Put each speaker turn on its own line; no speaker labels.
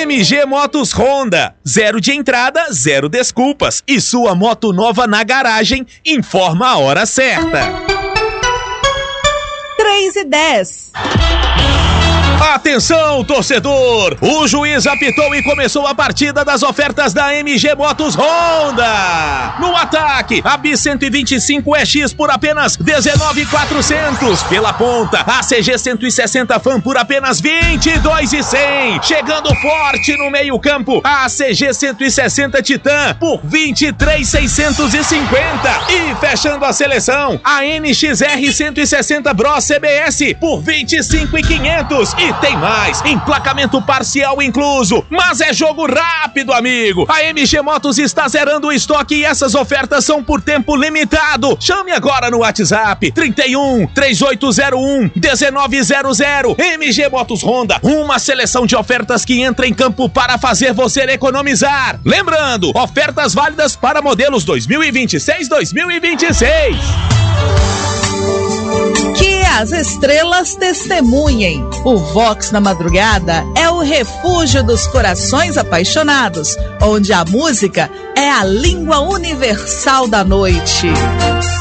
MG Motos Honda, 0 de entrada, 0 desculpas. E sua moto nova na garagem, informa a hora certa.
3:10.
Atenção, torcedor! O juiz apitou e começou a partida das ofertas da MG Motos Honda. No ataque, a Bis 125 EX por apenas R$19.400. Pela ponta, a CG 160 Fan por apenas R$22.100. Chegando forte no meio campo, a CG 160 Titan por R$23.650. E fechando a seleção, a NXR 160 Bros CBS por R$25.500. E tem mais, emplacamento parcial incluso, mas é jogo rápido, amigo. A MG Motos está zerando o estoque e essas ofertas são por tempo limitado. Chame agora no WhatsApp 31 3801 1900. MG Motos Honda, uma seleção de ofertas que entra em campo para fazer você economizar. Lembrando, ofertas válidas para modelos 2026-2026.
Que as estrelas testemunhem. O Vox na Madrugada é o refúgio dos corações apaixonados, onde a música é a língua universal da noite.